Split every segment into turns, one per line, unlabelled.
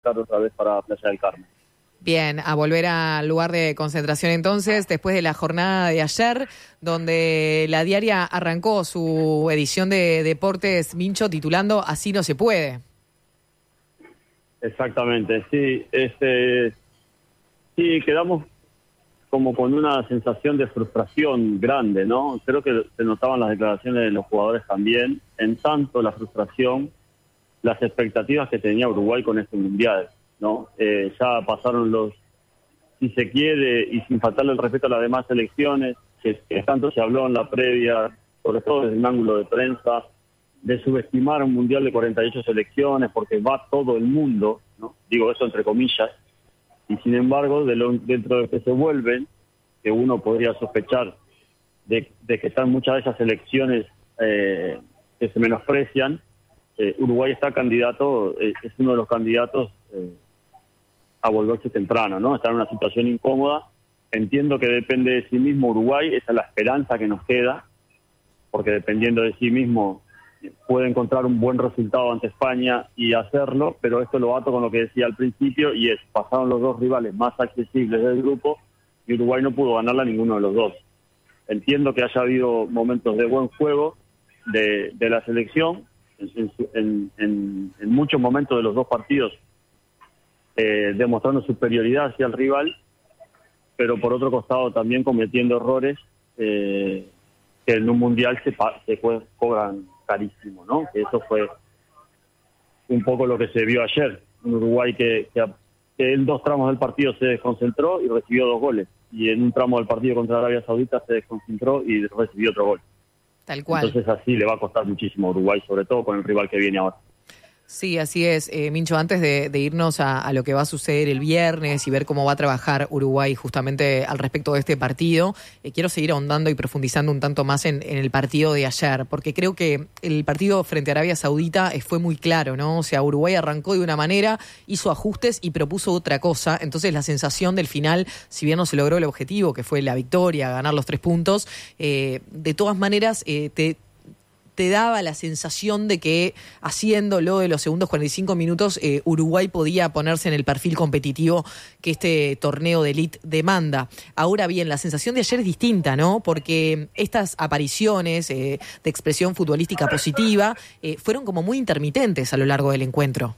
otra vez para Playa del Carmen.
Bien, a volver al lugar de concentración entonces, después de la jornada de ayer, donde la diaria arrancó su edición de Deportes, Mincho, titulando Así no se puede.
Exactamente, sí. Sí, quedamos como con una sensación de frustración grande, ¿no? Creo que se notaban las declaraciones de los jugadores también, en tanto la frustración, las expectativas que tenía Uruguay con este Mundial, ¿no? Ya pasaron si se quiere, y sin faltarle el respeto a las demás selecciones, que tanto se habló en la previa, sobre todo desde un ángulo de prensa, de subestimar un Mundial de 48 selecciones porque va todo el mundo, ¿no? Digo eso entre comillas, y sin embargo, dentro de lo que se vuelven, que uno podría sospechar de que están muchas de esas selecciones que se menosprecian, Uruguay está candidato, es uno de los candidatos a volverse temprano, ¿no? Está en una situación incómoda. Entiendo que depende de sí mismo Uruguay, esa es la esperanza que nos queda, porque dependiendo de sí mismo puede encontrar un buen resultado ante España y hacerlo, pero esto lo ato con lo que decía al principio, y pasaron los dos rivales más accesibles del grupo y Uruguay no pudo ganarla a ninguno de los dos. Entiendo que haya habido momentos de buen juego de la selección, en muchos momentos de los dos partidos, demostrando superioridad hacia el rival, pero por otro costado también cometiendo errores que en un mundial se cobran carísimo, ¿no? Que eso fue un poco lo que se vio ayer. Un Uruguay que en 2 tramos del partido se desconcentró y recibió 2 goles. Y en un tramo del partido contra Arabia Saudita se desconcentró y recibió otro gol.
Tal cual.
Entonces así le va a costar muchísimo a Uruguay, sobre todo con el rival que viene ahora.
Sí, así es. Mincho, antes de irnos a lo que va a suceder el viernes y ver cómo va a trabajar Uruguay justamente al respecto de este partido, quiero seguir ahondando y profundizando un tanto más en el partido de ayer, porque creo que el partido frente a Arabia Saudita fue muy claro, ¿no? O sea, Uruguay arrancó de una manera, hizo ajustes y propuso otra cosa. Entonces la sensación del final, si bien no se logró el objetivo, que fue la victoria, ganar los 3 puntos, de todas maneras te daba la sensación de que haciéndolo de los segundos 45 minutos Uruguay podía ponerse en el perfil competitivo que este torneo de élite demanda. Ahora bien, la sensación de ayer es distinta, ¿no? Porque estas apariciones de expresión futbolística positiva fueron como muy intermitentes a lo largo del encuentro.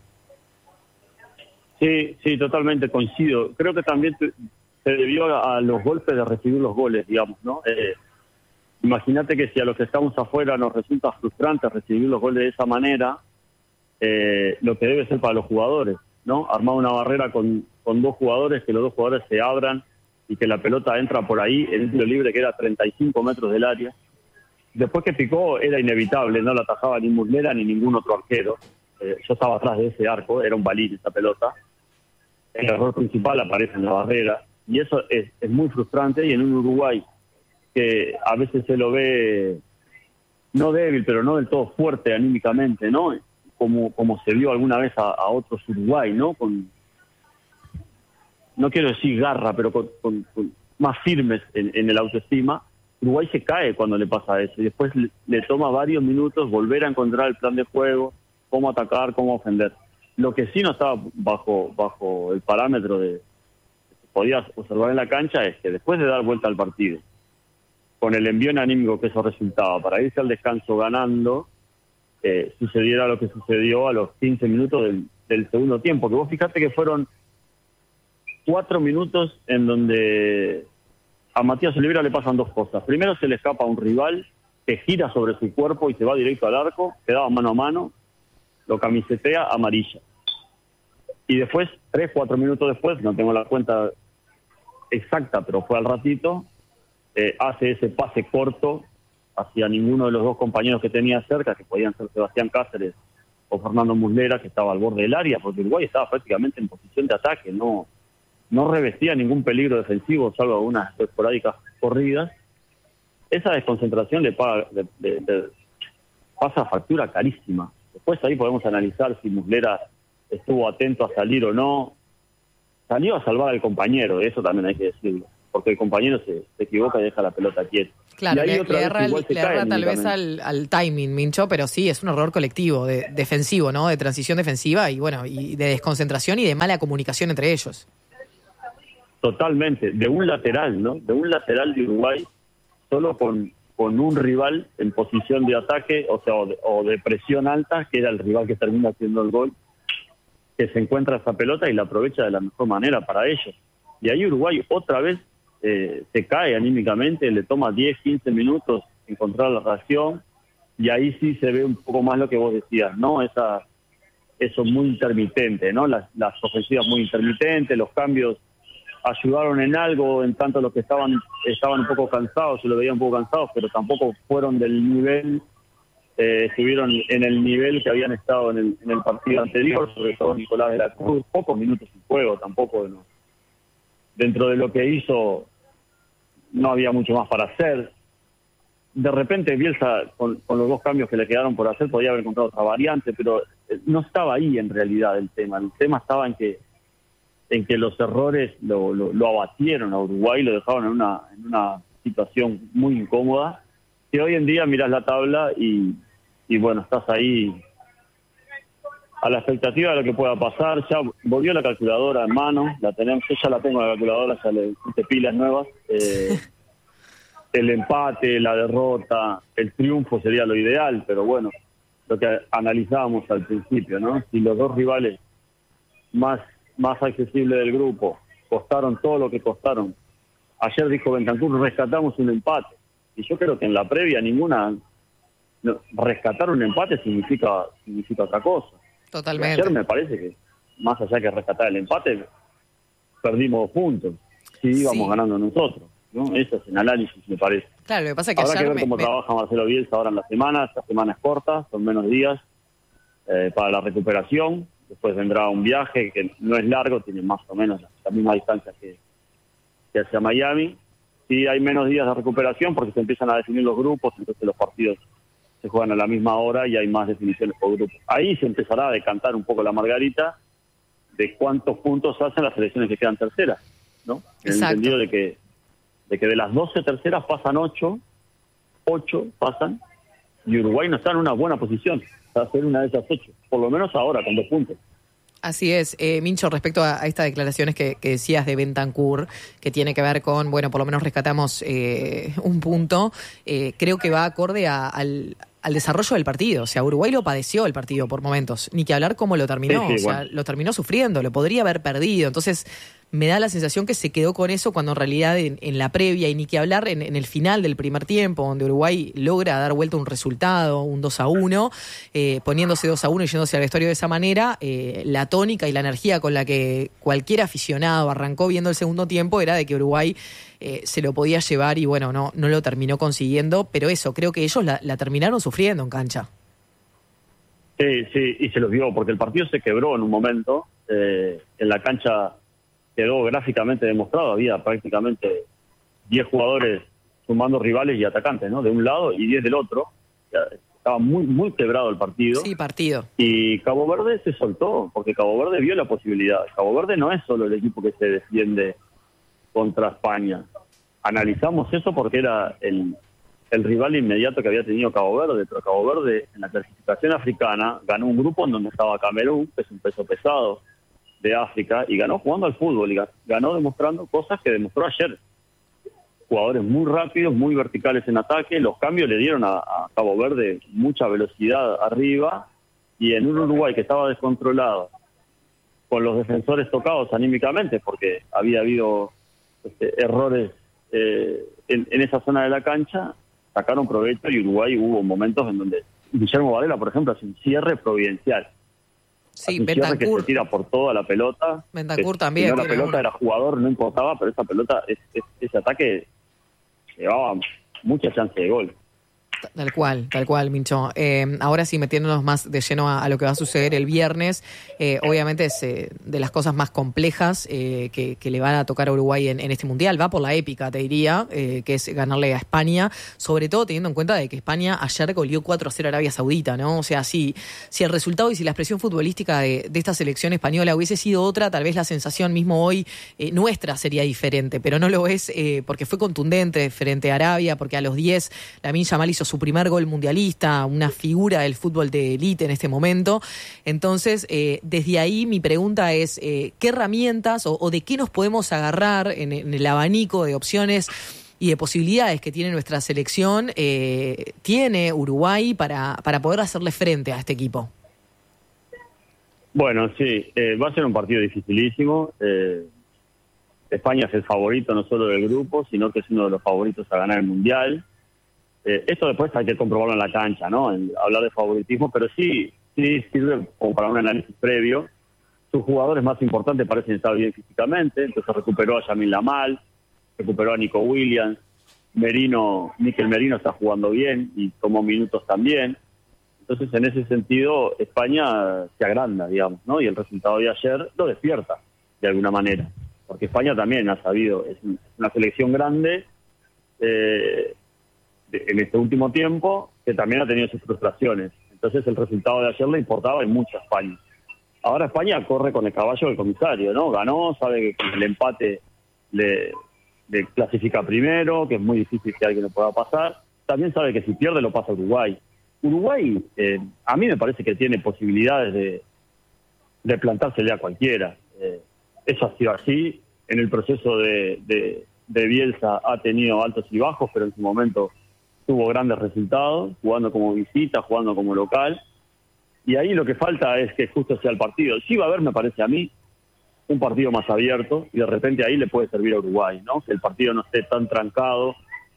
Sí, totalmente coincido. Creo que también se debió a los golpes de recibir los goles, digamos, ¿no? Imagínate que si a los que estamos afuera nos resulta frustrante recibir los goles de esa manera, lo que debe ser para los jugadores, ¿no? Armar una barrera con 2 jugadores, que los 2 jugadores se abran y que la pelota entra por ahí en un tiro libre que era 35 metros del área. Después que picó era inevitable, no la atajaba ni Muslera ni ningún otro arquero. Yo estaba atrás de ese arco, era un balín esa pelota. El error principal aparece en la barrera y eso es muy frustrante, y en un Uruguay que a veces se lo ve no débil, pero no del todo fuerte anímicamente, ¿no? Como se vio alguna vez a otros Uruguay, ¿no? No quiero decir garra, pero con más firmes en el autoestima. Uruguay se cae cuando le pasa eso, y después le toma varios minutos volver a encontrar el plan de juego, cómo atacar, cómo ofender. Lo que sí no estaba bajo el parámetro de que se podía observar en la cancha es que después de dar vuelta al partido, con el envío anímico que eso resultaba, para irse al descanso ganando, sucediera lo que sucedió a los 15 minutos del segundo tiempo. Que vos fijate que fueron 4 minutos en donde a Matías Olivera le pasan 2 cosas. Primero, se le escapa a un rival que gira sobre su cuerpo y se va directo al arco, quedaba mano a mano, lo camisetea, amarilla. Y después, 3-4 minutos después, no tengo la cuenta exacta, pero fue al ratito, hace ese pase corto hacia ninguno de los 2 compañeros que tenía cerca, que podían ser Sebastián Cáceres o Fernando Muslera, que estaba al borde del área, porque Uruguay estaba prácticamente en posición de ataque, no revestía ningún peligro defensivo, salvo algunas esporádicas corridas. Esa desconcentración le pasa factura carísima. Después ahí podemos analizar si Muslera estuvo atento a salir o no. Salió a salvar al compañero, eso también hay que decirlo, porque el compañero se equivoca y deja la pelota quieta.
Claro,
y ahí
le
otra vez
erra,
igual se
le
cae
erra tal vez
anímicamente.
al timing, Mincho, pero sí, es un error colectivo, defensivo, ¿no? De transición defensiva y bueno, y de desconcentración y de mala comunicación entre ellos.
Totalmente, de un lateral, ¿no? De un lateral de Uruguay, solo con un rival en posición de ataque, o sea, o de presión alta, que era el rival que termina haciendo el gol, que se encuentra esa pelota y la aprovecha de la mejor manera para ellos. Y ahí Uruguay otra vez se cae anímicamente, le toma 10, 15 minutos encontrar la reacción, y ahí sí se ve un poco más lo que vos decías, ¿no? Eso muy intermitente, ¿no? Las ofensivas muy intermitentes, los cambios ayudaron en algo, en tanto los que estaban un poco cansados, se lo veían un poco cansados, pero tampoco fueron del nivel, estuvieron en el nivel que habían estado en el partido anterior, sobre todo Nicolás de la Cruz, pocos minutos en juego, tampoco, ¿no? Dentro de lo que hizo no había mucho más para hacer. De repente Bielsa, con los dos cambios que le quedaron por hacer, podía haber encontrado otra variante, pero no estaba ahí en realidad el tema estaba en que los errores lo abatieron a Uruguay, lo dejaron en una situación muy incómoda, que hoy en día mirás la tabla y bueno, estás ahí a la expectativa de lo que pueda pasar. Ya volvió la calculadora en mano, la tenemos, yo ya la tengo la calculadora, ya le puse pilas nuevas. El empate, la derrota, el triunfo sería lo ideal, pero bueno, lo que analizábamos al principio, ¿no? Si los dos rivales más accesibles del grupo costaron todo lo que costaron. Ayer dijo Bentancur, rescatamos un empate. Y yo creo que en la previa rescatar un empate significa otra cosa.
Totalmente.
Ayer me parece que, más allá que rescatar el empate, perdimos puntos. Sí íbamos ganando nosotros, ¿no? Eso es el análisis, me parece.
Claro, lo que pasa es que
habrá
ayer
que ver cómo trabaja Marcelo Bielsa ahora en la semana. Esta semana es corta, son menos días para la recuperación. Después vendrá un viaje que no es largo, tiene más o menos la misma distancia que hacia Miami. Sí hay menos días de recuperación porque se empiezan a definir los grupos, entonces los partidos se juegan a la misma hora y hay más definiciones por grupo. Ahí se empezará a decantar un poco la margarita de cuántos puntos hacen las selecciones que quedan terceras, ¿no? En el entendido de que de las 12 terceras pasan 8 pasan, y Uruguay no está en una buena posición para ser una de esas 8, por lo menos ahora, con 2 puntos.
Así es. Mincho, respecto a estas declaraciones que decías de Bentancur, que tiene que ver con, bueno, por lo menos rescatamos un punto, creo que va acorde al desarrollo del partido. O sea, Uruguay lo padeció el partido por momentos, ni que hablar cómo lo terminó.
Sí,
o sea,
bueno,
lo terminó sufriendo, lo podría haber perdido. Entonces, me da la sensación que se quedó con eso cuando en realidad en la previa, y ni que hablar en el final del primer tiempo, donde Uruguay logra dar vuelta un resultado, un 2-1, poniéndose 2-1 y yéndose al vestuario de esa manera, la tónica y la energía con la que cualquier aficionado arrancó viendo el segundo tiempo era de que Uruguay se lo podía llevar y bueno, no lo terminó consiguiendo, pero eso, creo que ellos la terminaron sufriendo en cancha.
Sí, y se los vio, porque el partido se quebró en un momento, en la cancha quedó gráficamente demostrado, había prácticamente 10 jugadores sumando rivales y atacantes, ¿no? De un lado y 10 del otro. Estaba muy quebrado el partido.
Sí, partido.
Y Cabo Verde se soltó, porque Cabo Verde vio la posibilidad. Cabo Verde no es solo el equipo que se defiende contra España. Analizamos eso porque era el rival inmediato que había tenido Cabo Verde, pero Cabo Verde en la clasificación africana ganó un grupo en donde estaba Camerún, que es un peso pesado de África, y ganó jugando al fútbol, y ganó demostrando cosas que demostró ayer. Jugadores muy rápidos, muy verticales en ataque, los cambios le dieron a Cabo Verde mucha velocidad arriba, y en un Uruguay que estaba descontrolado, con los defensores tocados anímicamente, porque había habido errores en esa zona de la cancha, sacaron provecho, y Uruguay hubo momentos en donde Guillermo Varela, por ejemplo, hace un cierre providencial.
Sí,
Bentancur, que se tira por toda la pelota.
Bentancur también.
Si no, la pelota era jugador, no importaba, pero esa pelota, ese ataque llevaba mucha chance de gol.
Tal cual, Mincho. Ahora sí, metiéndonos más de lleno a lo que va a suceder el viernes, obviamente es de las cosas más complejas que le van a tocar a Uruguay en este Mundial. Va por la épica, te diría, que es ganarle a España, sobre todo teniendo en cuenta de que España ayer goleó 4-0 a Arabia Saudita, ¿no? O sea, si el resultado y si la expresión futbolística de esta selección española hubiese sido otra, tal vez la sensación mismo hoy nuestra sería diferente, pero no lo es porque fue contundente frente a Arabia, porque a los 10 Lamine Yamal hizo su primer gol mundialista, una figura del fútbol de élite en este momento. Entonces, desde ahí mi pregunta es, ¿qué herramientas o de qué nos podemos agarrar en el abanico de opciones y de posibilidades que tiene nuestra selección, tiene Uruguay para poder hacerle frente a este equipo?
Bueno, sí, va a ser un partido dificilísimo. España es el favorito no solo del grupo, sino que es uno de los favoritos a ganar el Mundial. Esto después hay que comprobarlo en la cancha, ¿no? Hablar de favoritismo, pero sí sirve como para un análisis previo. Sus jugadores más importantes parecen estar bien físicamente, entonces recuperó a Lamine Yamal, recuperó a Nico Williams, Mikel Merino está jugando bien y tomó minutos también. Entonces, en ese sentido, España se agranda, digamos, ¿no? Y el resultado de ayer lo despierta, de alguna manera. Porque España también ha sabido, es una selección grande en este último tiempo, que también ha tenido sus frustraciones. Entonces, el resultado de ayer le importaba en mucho a España. Ahora España corre con el caballo del comisario, ¿no? Ganó, sabe que con el empate le clasifica primero, que es muy difícil que alguien lo pueda pasar. También sabe que si pierde lo pasa a Uruguay. Uruguay, a mí me parece que tiene posibilidades de plantársele a cualquiera. Eso ha sido así. En el proceso de Bielsa ha tenido altos y bajos, pero en su momento tuvo grandes resultados, jugando como visita, jugando como local. Y ahí lo que falta es que justo sea el partido. Sí va a haber, me parece a mí, un partido más abierto y de repente ahí le puede servir a Uruguay, ¿no? Que el partido no esté tan trancado,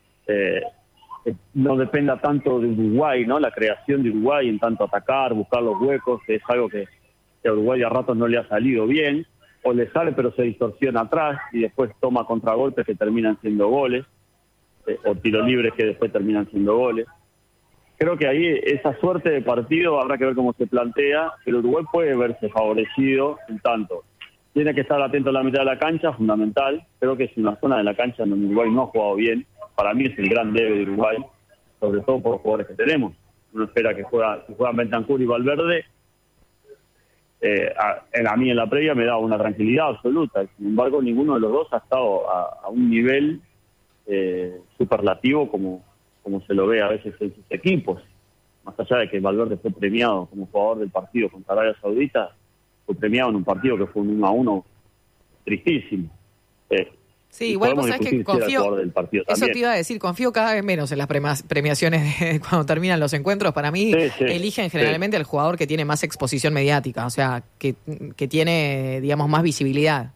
no dependa tanto de Uruguay, ¿no? La creación de Uruguay en tanto atacar, buscar los huecos, que es algo que a Uruguay a ratos no le ha salido bien, o le sale pero se distorsiona atrás y después toma contragolpes que terminan siendo goles, o tiros libres que después terminan siendo goles. Creo que ahí esa suerte de partido habrá que ver cómo se plantea, pero Uruguay puede verse favorecido en tanto. Tiene que estar atento a la mitad de la cancha, fundamental. Creo que es una zona de la cancha donde Uruguay no ha jugado bien. Para mí es el gran debe de Uruguay, sobre todo por los jugadores que tenemos. Uno espera que juegan Bentancur y Valverde. A mí en la previa me da una tranquilidad absoluta. Sin embargo, ninguno de los dos ha estado a un nivel superlativo como se lo ve a veces en sus equipos. Más allá de que Valverde fue premiado como jugador del partido contra Arabia Saudita, fue premiado en un partido que fue un 1-1 tristísimo.
Sí, igual vos sabés que confío,
del partido
eso
también.
te iba a decir, confío cada vez menos en las premiaciones de cuando terminan los encuentros. Para mí eligen generalmente al jugador que tiene más exposición mediática, o sea, que tiene, digamos, más visibilidad.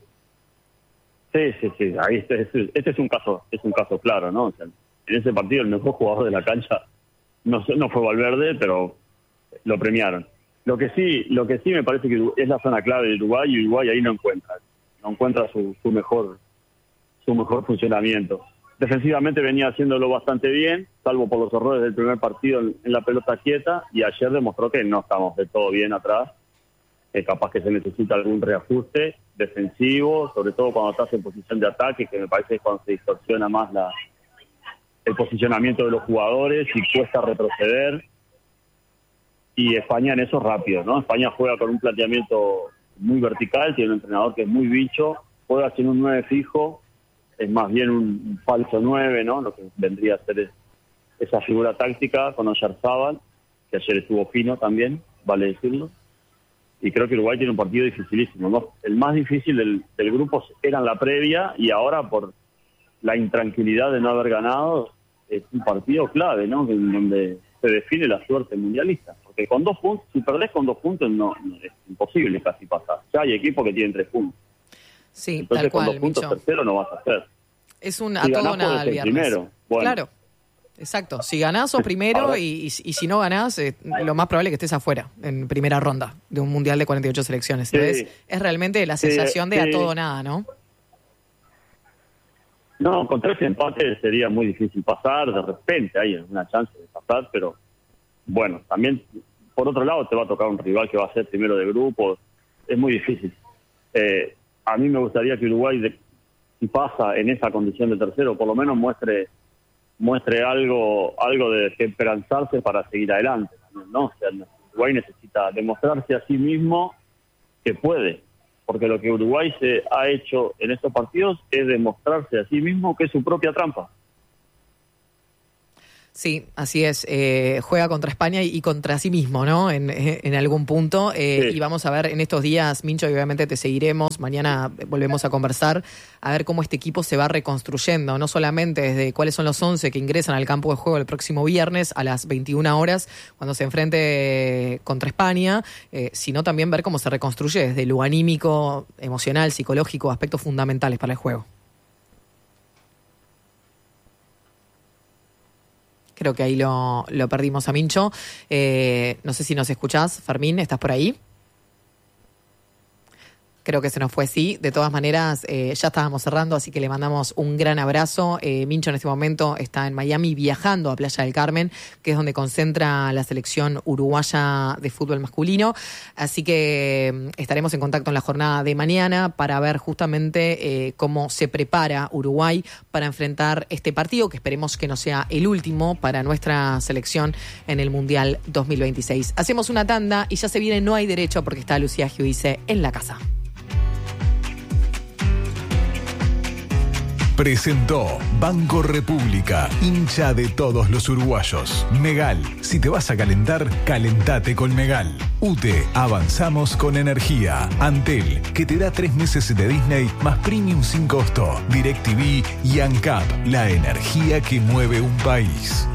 Sí. Ahí este es un caso claro, ¿no? O sea, en ese partido el mejor jugador de la cancha no fue Valverde, pero lo premiaron. Lo que sí me parece que es la zona clave de Uruguay, y Uruguay ahí no encuentra su mejor funcionamiento. Defensivamente venía haciéndolo bastante bien, salvo por los errores del primer partido en la pelota quieta, y ayer demostró que no estamos de todo bien atrás, capaz que se necesita algún reajuste defensivo, sobre todo cuando estás en posición de ataque, que me parece que es cuando se distorsiona más el posicionamiento de los jugadores y cuesta retroceder. Y España en eso es rápido, ¿no? España juega con un planteamiento muy vertical, tiene un entrenador que es muy bicho, juega sin un 9 fijo, es más bien un falso 9, ¿no? Lo que vendría a ser esa figura táctica con Oyarzábal, que ayer estuvo fino también, vale decirlo. Y creo que Uruguay tiene un partido dificilísimo, ¿no? El más difícil del grupo era en la previa, y ahora por la intranquilidad de no haber ganado, es un partido clave, ¿no? En donde se define la suerte mundialista. Porque con 2 puntos, si perdés con 2 puntos, no es imposible casi pasar. Ya hay equipos que tienen 3 puntos.
Sí,
entonces
tal cual,
con 2 puntos
Micho.
tercero no vas a hacer.
Es un
Si
a todo
ganás,
nada
podés
el
ser
viernes.
primero. Bueno.
Claro, exacto. Si ganás sos primero
Ahora,
y si no ganás, lo más probable es que estés afuera en primera ronda de un mundial de 48 selecciones.
Sí.
Entonces, es realmente la sensación de a todo o nada, ¿no?
No, con 3 empates sería muy difícil pasar, de repente hay una chance de pasar, pero bueno, también por otro lado te va a tocar un rival que va a ser primero de grupo, es muy difícil. A mí me gustaría que Uruguay, si pasa en esa condición de tercero, por lo menos muestre algo de que esperanzarse para seguir adelante, ¿no? O sea, Uruguay necesita demostrarse a sí mismo que puede, porque lo que Uruguay se ha hecho en estos partidos es demostrarse a sí mismo que es su propia trampa.
Sí, así es. Juega contra España y contra sí mismo, ¿no? En algún punto. Sí. Y vamos a ver en estos días, Mincho, y obviamente te seguiremos. Mañana volvemos a conversar, a ver cómo este equipo se va reconstruyendo. No solamente desde cuáles son los 11 que ingresan al campo de juego el próximo viernes a las 21 horas, cuando se enfrente contra España, sino también ver cómo se reconstruye desde lo anímico, emocional, psicológico, aspectos fundamentales para el juego. Creo que ahí lo perdimos a Mincho. No sé si nos escuchás, Fermín, ¿estás por ahí? Creo que se nos fue, sí. De todas maneras, ya estábamos cerrando, así que le mandamos un gran abrazo. Mincho en este momento está en Miami viajando a Playa del Carmen, que es donde concentra la selección uruguaya de fútbol masculino. Así que estaremos en contacto en la jornada de mañana para ver justamente cómo se prepara Uruguay para enfrentar este partido, que esperemos que no sea el último para nuestra selección en el Mundial 2026. Hacemos una tanda y ya se viene No Hay Derecho, porque está Lucía Giudice en la casa.
Presentó Banco República, hincha de todos los uruguayos. Megal, si te vas a calentar, calentate con Megal. UTE, avanzamos con energía. Antel, que te da 3 meses de Disney más Premium sin costo. DirecTV y ANCAP, la energía que mueve un país.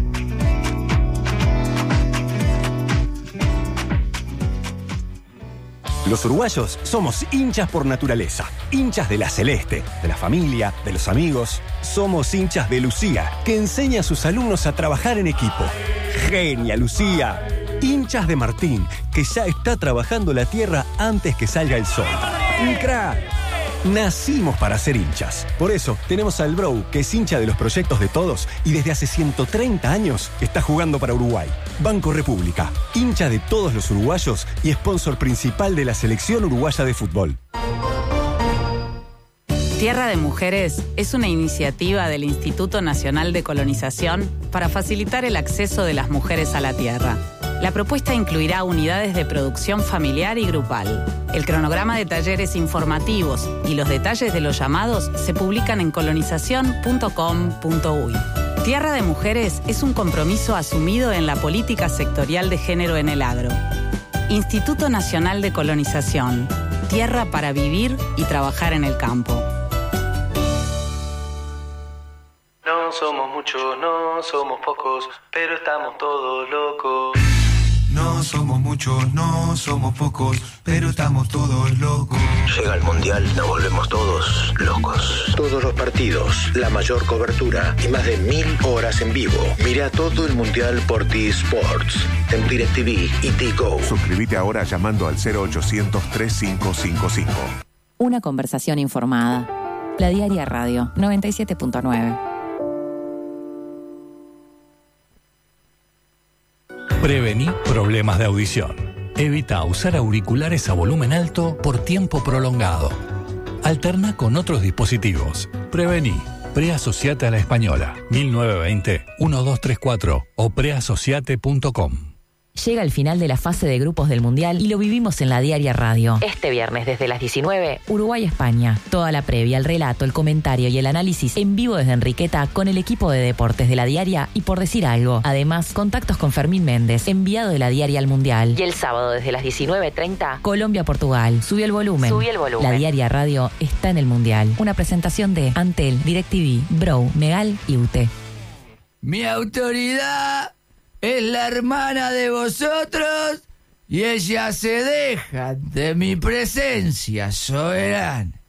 Los uruguayos somos hinchas por naturaleza, hinchas de la Celeste, de la familia, de los amigos. Somos hinchas de Lucía, que enseña a sus alumnos a trabajar en equipo. ¡Genia, Lucía! Hinchas de Martín, que ya está trabajando la tierra antes que salga el sol. ¡Un crack! Nacimos para ser hinchas. Por eso tenemos al Bro, que es hincha de los proyectos de todos y desde hace 130 años está jugando para Uruguay. Banco República, hincha de todos los uruguayos y sponsor principal de la selección uruguaya de fútbol.
Tierra de Mujeres es una iniciativa del Instituto Nacional de Colonización para facilitar el acceso de las mujeres a la tierra. La propuesta incluirá unidades de producción familiar y grupal. El cronograma de talleres informativos y los detalles de los llamados se publican en colonización.com.uy. Tierra de Mujeres es un compromiso asumido en la política sectorial de género en el agro. Instituto Nacional de Colonización. Tierra para vivir y trabajar en el campo.
No somos muchos, no somos pocos, pero estamos todos locos.
No somos muchos, no somos pocos, pero estamos todos locos.
Llega el Mundial, nos volvemos todos locos. Todos los partidos, la mayor cobertura y más de 1000 horas en vivo. Mira todo el Mundial por T-Sports, en DirecTV y T-Go.
Suscríbete ahora llamando al 0800-3555.
Una conversación informada. La Diaria Radio 97.9.
Prevení problemas de audición. Evita usar auriculares a volumen alto por tiempo prolongado. Alterna con otros dispositivos. Prevení. Preasociate a la Española. 1920-1234 o preasociate.com.
Llega el final de la fase de grupos del Mundial y lo vivimos en la Diaria Radio. Este viernes desde las 19, Uruguay-España. Toda la previa, el relato, el comentario y el análisis en vivo desde Enriqueta con el equipo de deportes de la Diaria y Por Decir Algo. Además, contactos con Fermín Méndez, enviado de la Diaria al Mundial. Y el sábado desde las 19:30, Colombia-Portugal. Subí el volumen. Subí el volumen. La Diaria Radio está en el Mundial. Una presentación de Antel, DirecTV, Bro, Megal y UTE.
Mi autoridad es la hermana de vosotros y ella se deja de mi presencia soberana.